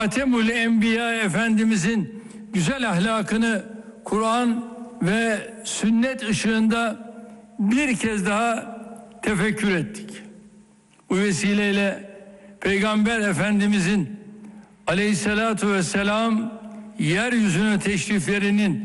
Hatemül Enbiya Efendimizin güzel ahlakını Kur'an ve sünnet ışığında bir kez daha tefekkür ettik. Bu vesileyle Peygamber Efendimizin aleyhissalatu vesselam yeryüzüne teşriflerinin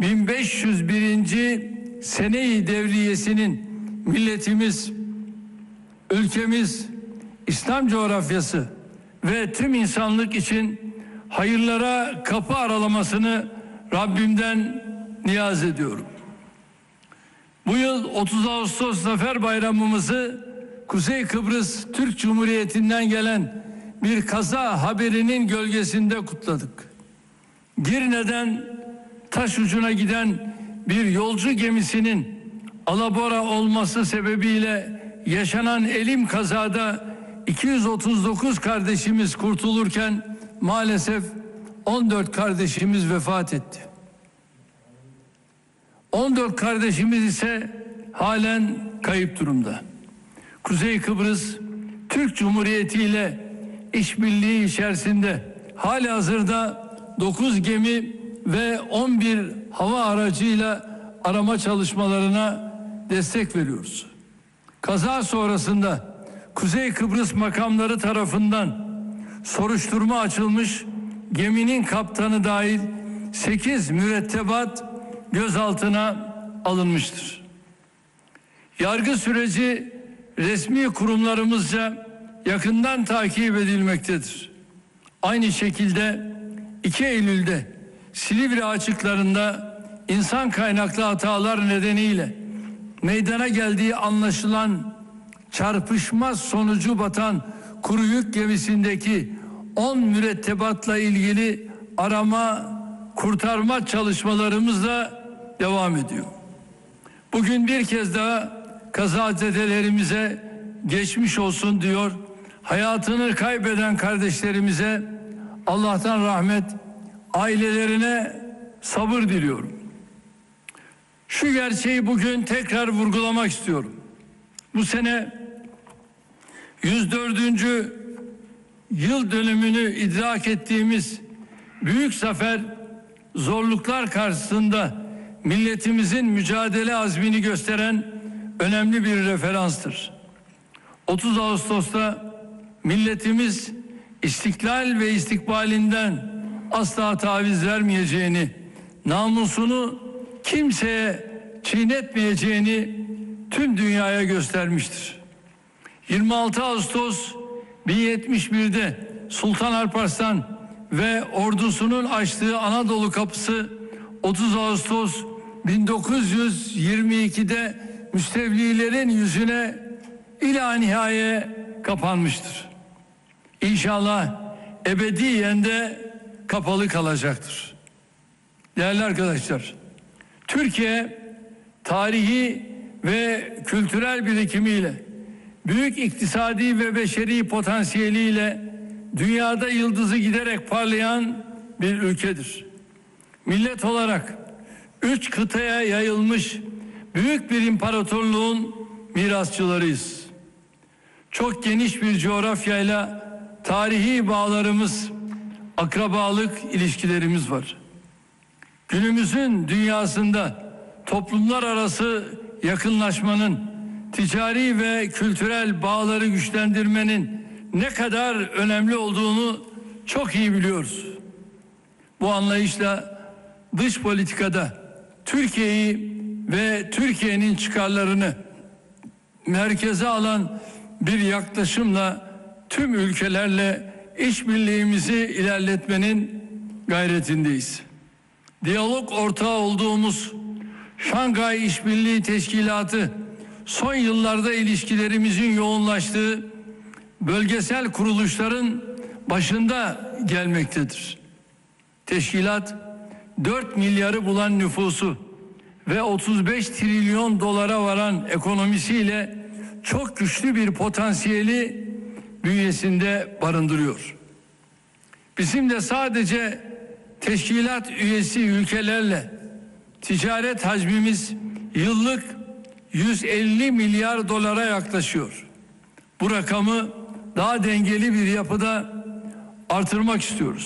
1501. sene-i devriyesinin milletimiz, ülkemiz, İslam coğrafyası ve tüm insanlık için hayırlara kapı aralamasını Rabbimden niyaz ediyorum. Bu yıl 30 Ağustos Zafer Bayramımızı Kuzey Kıbrıs Türk Cumhuriyeti'nden gelen bir kaza haberinin gölgesinde kutladık. Girne'den Taşucu'na giden bir yolcu gemisinin alabora olması sebebiyle yaşanan elim kazada 239 kardeşimiz kurtulurken maalesef 14 kardeşimiz vefat etti. 14 kardeşimiz ise halen kayıp durumda. Kuzey Kıbrıs Türk Cumhuriyeti ile işbirliği içerisinde halihazırda 9 gemi ve 11 hava aracıyla arama çalışmalarına destek veriyoruz. Kaza sonrasında Kuzey Kıbrıs makamları tarafından soruşturma açılmış, geminin kaptanı dahil 8 mürettebat gözaltına alınmıştır. Yargı süreci resmi kurumlarımızca yakından takip edilmektedir. Aynı şekilde 2 Eylül'de Silivri açıklarında insan kaynaklı hatalar nedeniyle meydana geldiği anlaşılan çarpışma sonucu batan kuru yük gemisindeki 10 mürettebatla ilgili arama, kurtarma çalışmalarımız da devam ediyor. Bugün bir kez daha kazazedelerimize geçmiş olsun diyor. Hayatını kaybeden kardeşlerimize Allah'tan rahmet, ailelerine sabır diliyorum. Şu gerçeği bugün tekrar vurgulamak istiyorum. Bu sene 104. yıl dönümünü idrak ettiğimiz büyük zafer, zorluklar karşısında milletimizin mücadele azmini gösteren önemli bir referanstır. 30 Ağustos'ta milletimiz istiklal ve istikbalinden asla taviz vermeyeceğini, namusunu kimseye çiğnetmeyeceğini tüm dünyaya göstermiştir. 26 Ağustos 1071'de Sultan Alparslan ve ordusunun açtığı Anadolu kapısı 30 Ağustos 1922'de Müstevlilerin yüzüne ila nihaye kapanmıştır. İnşallah ebediyen de kapalı kalacaktır. Değerli arkadaşlar, Türkiye tarihi ve kültürel birikimiyle, büyük iktisadi ve beşeri potansiyeliyle dünyada yıldızı giderek parlayan bir ülkedir. Millet olarak 3 kıtaya yayılmış büyük bir imparatorluğun mirasçılarıyız. Çok geniş bir coğrafyayla tarihi bağlarımız, akrabalık ilişkilerimiz var. Günümüzün dünyasında toplumlar arası yakınlaşmanın, ticari ve kültürel bağları güçlendirmenin ne kadar önemli olduğunu çok iyi biliyoruz. Bu anlayışla dış politikada Türkiye'yi ve Türkiye'nin çıkarlarını merkeze alan bir yaklaşımla tüm ülkelerle işbirliğimizi ilerletmenin gayretindeyiz. Diyalog ortağı olduğumuz Şanghay İşbirliği Teşkilatı son yıllarda ilişkilerimizin yoğunlaştığı bölgesel kuruluşların başında gelmektedir. Teşkilat 4 milyarı bulan nüfusu ve 35 trilyon dolara varan ekonomisiyle çok güçlü bir potansiyeli bünyesinde barındırıyor. Bizim de sadece teşkilat üyesi ülkelerle ticaret hacmimiz yıllık 150 milyar dolara yaklaşıyor. Bu rakamı daha dengeli bir yapıda artırmak istiyoruz.